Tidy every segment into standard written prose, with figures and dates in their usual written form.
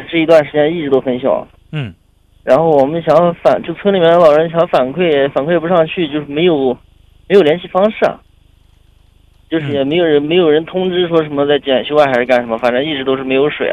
这一段时间一直都很小。然后我们想就村里面老人想反馈不上去，就是没有联系方式，就是也没有人通知说什么在检修啊还是干什么，反正一直都是没有水。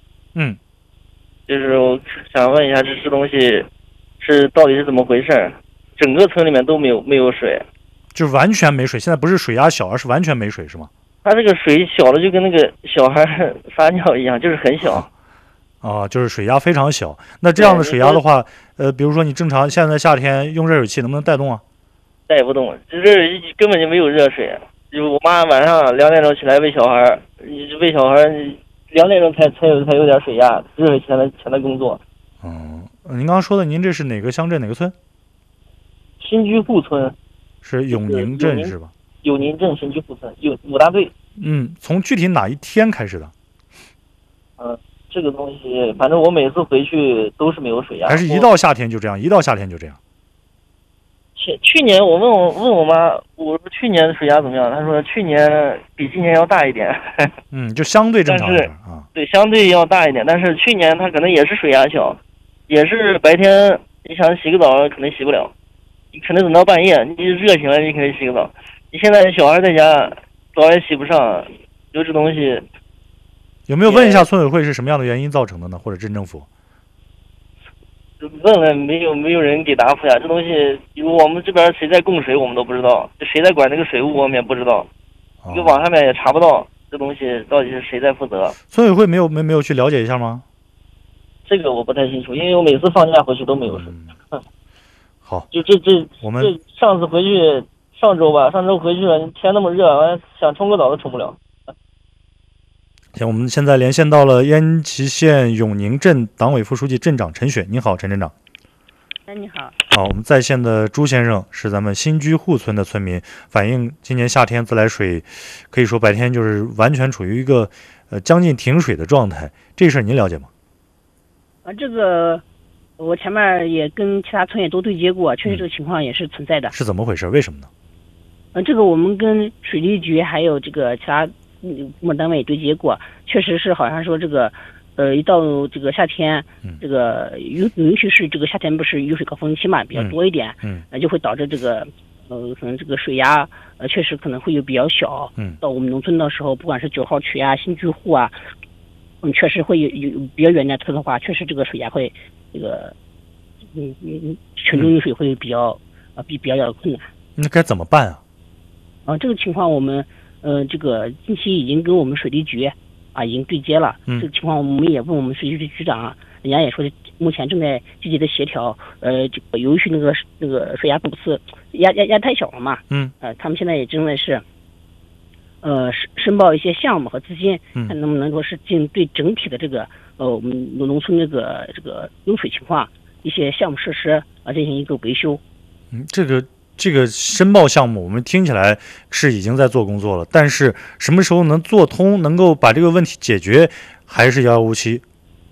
就是我想问一下，这东西到底是怎么回事？整个村里面都没有水， 就完全没水。现在不是水压小，而是完全没水，是吗？ 它这个水小的就跟那个小孩撒尿一样，就是很小。 就是水压非常小。那这样的水压的话，比如说你正常现在夏天用热水器能不能带动啊？ 带不动，这热水器根本就没有热水。就我妈晚上2点钟起来喂小孩2点钟才有点水压，热水才能工作。 您刚刚说的，您这是哪个乡镇哪个村？ 新居户村， 是永宁镇是吧？ 永宁镇新居户村5大队。 从具体哪一天开始的？ 这个东西，反正我每次回去都是没有水压。 还是一到夏天就这样？一到夏天就这样？ 去年我问我妈，我说去年的水压怎么样？她说去年比今年要大一点。 就相对正常一点啊。 对，相对要大一点，但是去年它可能也是水压小，也是白天你想洗个澡可能洗不了，你可能等到半夜，你热醒了你可能洗个澡。你现在小孩在家，澡也洗不上，就这东西。 有没有问一下村委会是什么样的原因造成的呢？或者镇政府？ 问了没有人给答复呀？这东西我们这边谁在供水我们都不知道，谁在管这个水务我们也不知道，这个网上面也查不到这东西到底是谁在负责。 村委会没有去了解一下吗？ 这个我不太清楚，因为我每次放假回去都没有水。 好， 就我们上次回去上周回去了，天那么热，完想冲个澡都冲不了。 行，我们现在连线到了烟岐县永宁镇党委副书记镇长陈雪。你好，陈镇长。 你好。 好，我们在线的朱先生是咱们新居户村的村民，反映今年夏天自来水可以说白天就是完全处于一个将近停水的状态，这事儿您了解吗？ 这个我前面也跟其他村也都对接过，确实这个情况也是存在的。 是怎么回事？为什么呢？ 这个我们跟水利局还有这个其他部门单位对接过，确实是好像说这个一到这个夏天，这个尤其是这个夏天不是雨水高峰期嘛，比较多一点，就会导致这个可能这个水压确实可能会有比较小。到我们农村的时候，不管是9号渠啊、新居户啊，确实会有比较远的村的话，确实这个水压会这个群众用水会比较困难。 那该怎么办啊？ 这个情况我们这个近期已经跟我们水利局已经对接了。这个情况我们也问我们水利局局长，人家也说目前正在积极的协调。这个由于那个水压档次压太小了嘛，他们现在也正在是申报一些项目和资金，看能不能说是对整体的这个我们农村这个用水情况一些项目设施进行一个维修。 这个申报项目我们听起来是已经在做工作了，但是什么时候能做通，能够把这个问题解决，还是遥遥无期。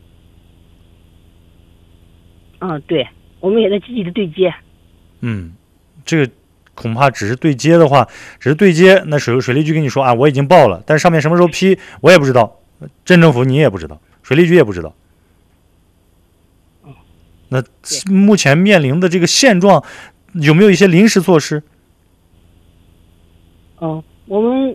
对，我们也在积极的对接。 这个恐怕只是对接的话，那水利局跟你说我已经报了，但上面什么时候批我也不知道，镇政府你也不知道，水利局也不知道。那目前面临的这个现状有没有一些临时措施？ 我们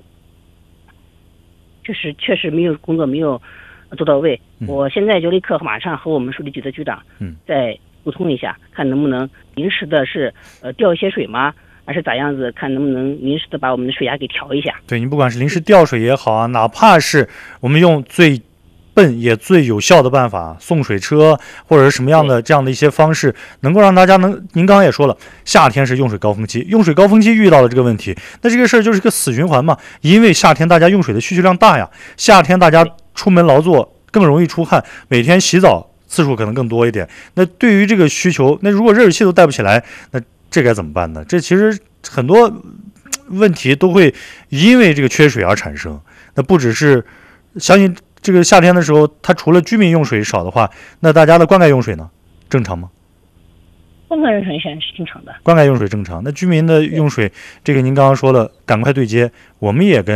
确实没有工作没有做到位。我现在就立刻马上和我们水利局的局长再沟通一下，看能不能临时的是调一些水吗？还是咋样子？看能不能临时的把我们的水压给调一下。 对，你不管是临时调水也好哪怕是我们用最笨也最有效的办法，送水车或者是什么样的这样的一些方式，能够让大家您刚刚也说了，夏天是用水高峰期，遇到了这个问题，那这个事儿就是个死循环嘛。因为夏天大家用水的需求量大呀，夏天大家出门劳作更容易出汗，每天洗澡次数可能更多一点。那对于这个需求，那如果热水器都带不起来，那这该怎么办呢？这其实很多问题都会因为这个缺水而产生。那不只是相信这个夏天的时候，它除了居民用水少的话，那大家的灌溉用水呢，正常吗？ 灌溉用水现在是正常的。 灌溉用水正常，那居民的用水，这个您刚刚说了，赶快对接，我们也跟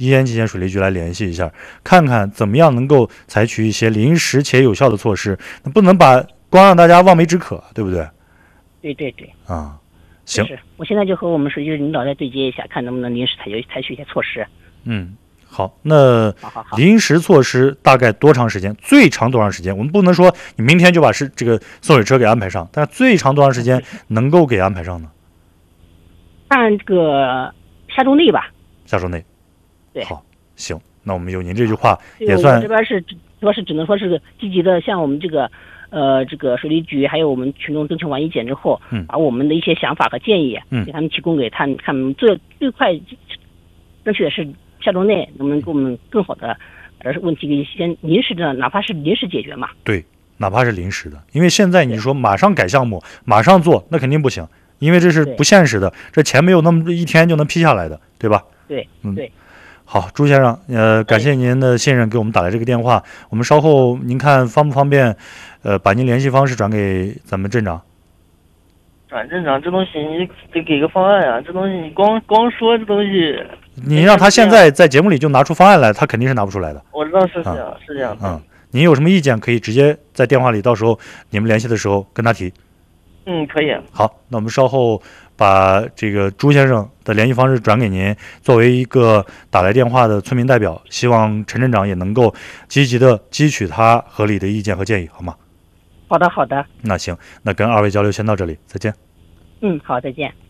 一烟集县水利局来联系一下，看看怎么样能够采取一些临时且有效的措施，那不能光让大家望梅止渴，对不对？ 对啊，行， 我现在就和我们水利局领导再对接一下，看能不能临时采取一些措施。 好，那临时措施大概多长时间？最长多长时间？我们不能说你明天就把这个送水车给安排上，但最长多长时间能够给安排上呢？ 按这个下周内吧。 下周内。 对。 好，行，那我们有您这句话也算。 我这边是只能说是积极的，向我们这个水利局还有我们群众征求完意见之后，把我们的一些想法和建议，给他们提供给他们最快，争取的是下周内能不能给我们更好的把这问题先临时的，哪怕是临时解决嘛。 对，哪怕是临时的，因为现在你说马上改项目，马上做，那肯定不行，因为这是不现实的，这钱没有那么一天就能批下来的，对吧？ 对，对。 好，朱先生，感谢您的信任，给我们打来这个电话。我们稍后您看方不方便，把您联系方式转给咱们镇长。 转镇长，这东西你得给个方案啊！这东西你光说这东西， 你让他现在在节目里就拿出方案来，他肯定是拿不出来的。 我知道是这样，是这样。 您有什么意见可以直接在电话里，到时候你们联系的时候跟他提。 可以。 好，那我们稍后把这个朱先生的联系方式转给您，作为一个打来电话的村民代表，希望陈镇长也能够积极的汲取他合理的意见和建议，好吗？ 好的。 那行，那跟二位交流先到这里，再见。 好，再见。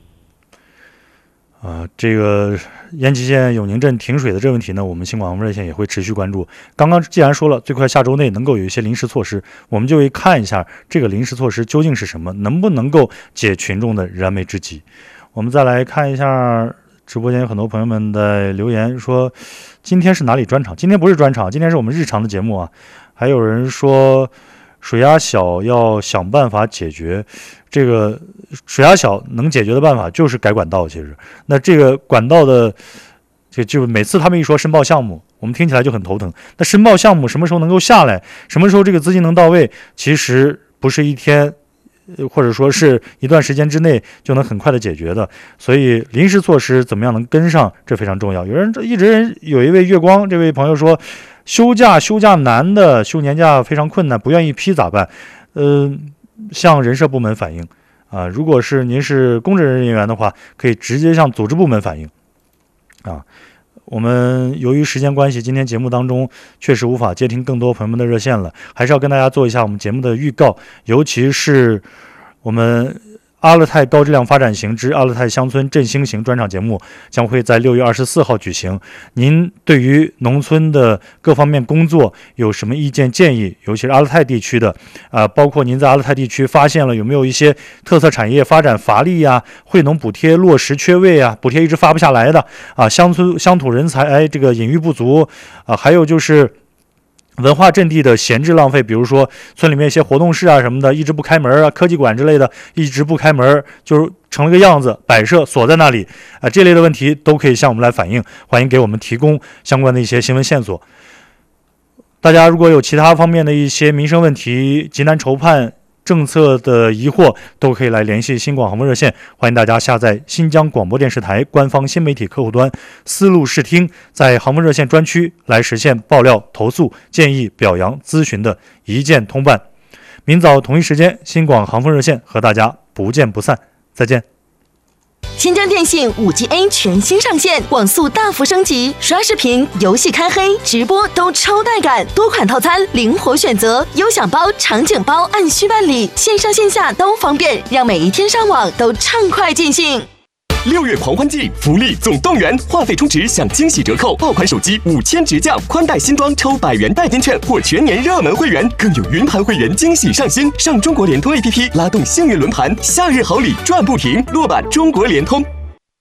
这个延吉县永宁镇停水的这个问题呢，我们新广热线也会持续关注。刚刚既然说了最快下周内能够有一些临时措施，我们就会看一下这个临时措施究竟是什么，能不能够解群众的燃眉之急。我们再来看一下直播间有很多朋友们的留言，说今天是哪里专场？今天不是专场，今天是我们日常的节目啊。还有人说水压小要想办法解决，这个水压小能解决的办法就是改管道。其实那这个管道的就每次他们一说申报项目，我们听起来就很头疼。那申报项目什么时候能够下来，什么时候这个资金能到位，其实不是一天或者说是一段时间之内就能很快的解决的。所以临时措施怎么样能跟上，这非常重要。有一位月光这位朋友说，休假难的，休年假非常困难，不愿意批咋办？向人社部门反映啊。如果是您是公职人员的话，可以直接向组织部门反映啊。我们由于时间关系，今天节目当中确实无法接听更多朋友们的热线了，还是要跟大家做一下我们节目的预告，尤其是我们阿勒泰高质量发展型之阿勒泰乡村振兴型专场节目将会在6月24号举行。您对于农村的各方面工作有什么意见建议？尤其是阿勒泰地区的，包括您在阿勒泰地区发现了有没有一些特色产业发展乏力呀、惠农补贴落实缺位啊、补贴一直发不下来的啊、乡土人才这个引育不足啊，还有就是文化阵地的闲置浪费，比如说村里面一些活动室啊什么的一直不开门啊，科技馆之类的一直不开门，就是成了个样子，摆设锁在那里啊，这类的问题都可以向我们来反映，欢迎给我们提供相关的一些新闻线索。大家如果有其他方面的一些民生问题、急难愁盼、政策的疑惑，都可以来联系新广航风热线。欢迎大家下载新疆广播电视台官方新媒体客户端思路视听，在航风热线专区来实现爆料、投诉、建议、表扬、咨询的一键通办。明早同一时间，新广航风热线和大家不见不散，再见。 新疆电信 5G A 全新上线，网速大幅升级，刷视频、游戏开黑、直播都超带感，多款套餐灵活选择，优享包、场景包按需办理，线上线下都方便，让每一天上网都畅快尽兴。 6月狂欢季，福利总动员，话费充值享惊喜折扣，爆款手机5000直降，宽带新装抽100元代金券或全年热门会员，更有云盘会员惊喜上新。上中国联通 APP 拉动幸运轮盘，夏日好礼赚不停，落版中国联通。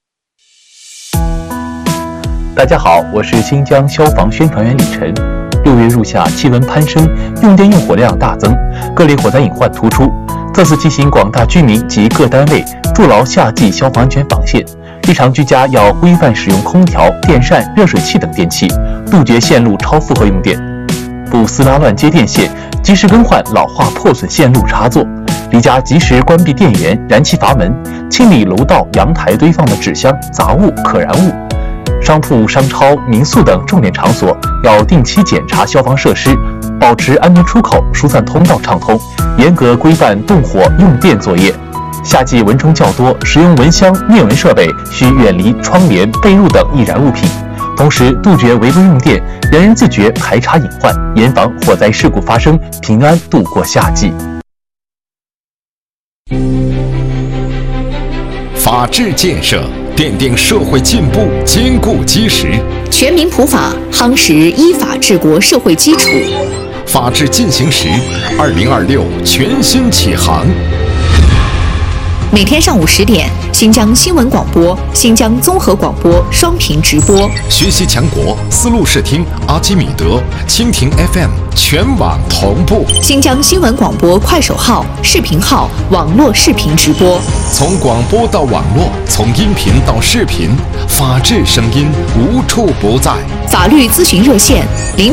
大家好，我是新疆消防宣传员李晨。6月入夏，气温攀升，用电用火量大增，各类火灾隐患突出。特此提醒广大居民及各单位筑牢夏季消防安全防线，日常居家要规范使用空调、电扇、热水器等电器，杜绝线路超负荷用电，不撕拉乱接电线，及时更换老化破损线路插座，离家及时关闭电源、燃气阀门，清理楼道、阳台堆放的纸箱、杂物、可燃物。 商铺、商超、民宿等重点场所要定期检查消防设施，保持安全出口、疏散通道畅通，严格规范动火用电作业。夏季蚊虫较多，使用蚊香、灭蚊设备需远离窗帘、被褥等易燃物品。同时，杜绝违规用电，人人自觉排查隐患，严防火灾事故发生，平安度过夏季。 法治建设奠定社会进步坚固基石， 全民普法夯实依法治国社会基础。 法治进行时，2026全新启航。 每天上午10点，新疆新闻广播、新疆综合广播双屏直播， 学习强国丝路视听、阿基米德、蜻蜓 FM 全网同步。 新疆新闻广播快手号、视频号网络视频直播， 从广播到网络，从音频到视频，法治声音无处不在。 法律咨询热线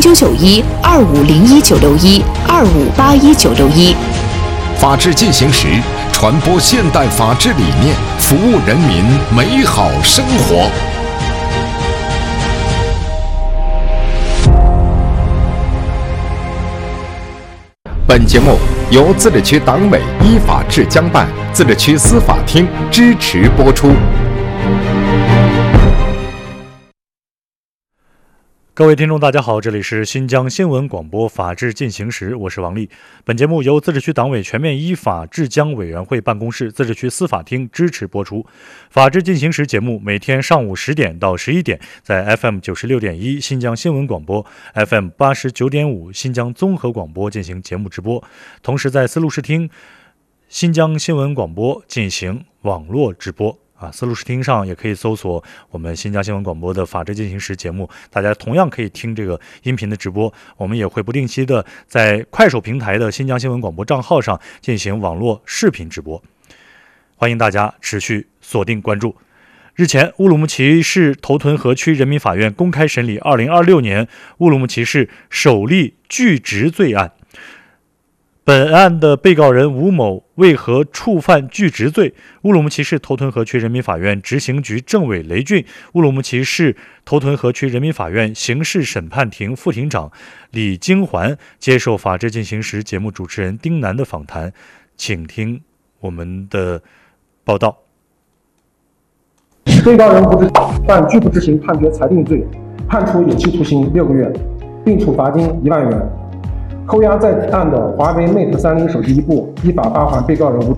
0991-2501-961-2581-961。 法治进行时，传播现代法治理念，服务人民美好生活。本节目由自治区党委依法治江办、自治区司法厅支持播出。 各位听众大家好，这里是新疆新闻广播法治进行时，我是王丽。本节目由自治区党委全面依法治江委员会办公室、自治区司法厅支持播出。法治进行时节目每天上午10点到11点在 FM 96.1新疆新闻广播、 FM 89.5新疆综合广播进行节目直播，同时在丝路视听新疆新闻广播进行网络直播。丝路视听上也可以搜索我们新疆新闻广播的法治进行时节目，大家同样可以听这个音频的直播。我们也会不定期的在快手平台的新疆新闻广播账号上进行网络视频直播，欢迎大家持续锁定关注。日前，乌鲁木齐市头屯河区人民法院公开审理2026年乌鲁木齐市首例拒执罪案。本案的被告人吴某为何触犯拒执罪？乌鲁木齐市头屯河区人民法院执行局政委雷俊、乌鲁木齐市头屯河区人民法院刑事审判庭副庭长李金环接受法治进行时节目主持人丁楠的访谈，请听我们的报道。 被告人不知但拒不执行判决裁定罪，判处有期徒刑6个月，并处罚金1万元。扣押在案的华为 Mate 30手机1部，依法发还被告人。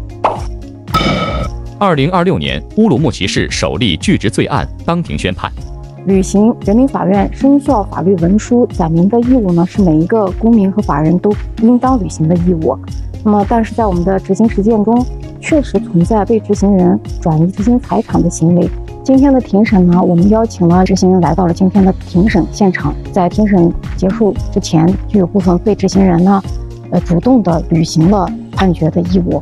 2026年乌鲁木齐市首例拒执罪案当庭宣判。 履行人民法院生效法律文书载明的义务呢，是每一个公民和法人都应当履行的义务。那么，但是在我们的执行实践中，确实存在被执行人转移执行财产的行为。今天的庭审呢，我们邀请了执行人来到了今天的庭审现场。在庭审结束之前，就有部分被执行人呢，主动的履行了判决的义务。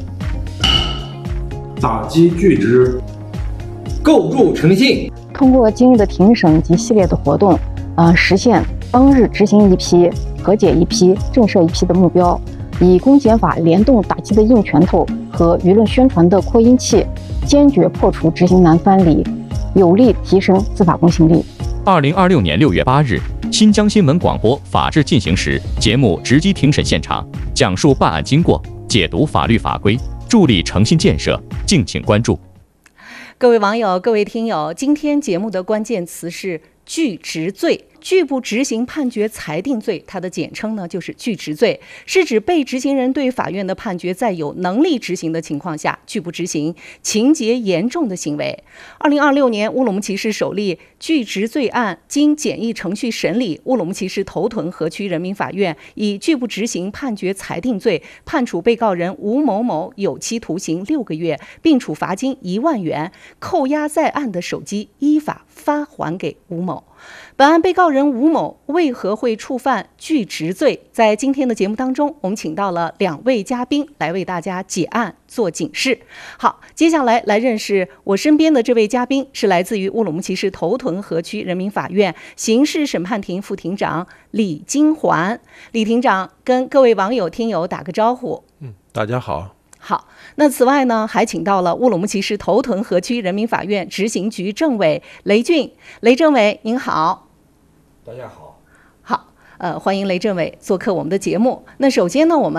打击拒执，构筑诚信。 通过今日的庭审及系列的活动，实现当日执行一批、和解一批、震慑一批的目标。以公检法联动打击的硬拳头和舆论宣传的扩音器，坚决破除执行难翻理，有力提升司法公信力。 2026年6月8日，新疆新闻广播法治进行时节目直击庭审现场，讲述办案经过，解读法律法规，助力诚信建设，敬请关注。 各位网友、各位听友，今天节目的关键词是拒执罪。拒不执行判决裁定罪，它的简称呢就是拒执罪，是指被执行人对法院的判决在有能力执行的情况下拒不执行，情节严重的行为。2026年乌鲁木齐市首例拒执罪案经简易程序审理，乌鲁木齐市头屯河区人民法院以拒不执行判决裁定罪判处被告人吴某某有期徒刑6个月，并处罚金1万元，扣押在案的手机依法发还给吴某。本案被告人吴某为何会触犯拒执罪？在今天的节目当中，我们请到了2位嘉宾来为大家解案做警示。好，接下来认识我身边的这位嘉宾，是来自于乌鲁木齐市头屯河区人民法院刑事审判庭副庭长李金环。李庭长跟各位网友听友打个招呼。 大家好。 好，那此外呢，还请到了乌鲁木齐市头屯河区人民法院执行局政委雷俊。雷政委您好。 大家好。 好，欢迎雷政委做客我们的节目。那首先呢，我们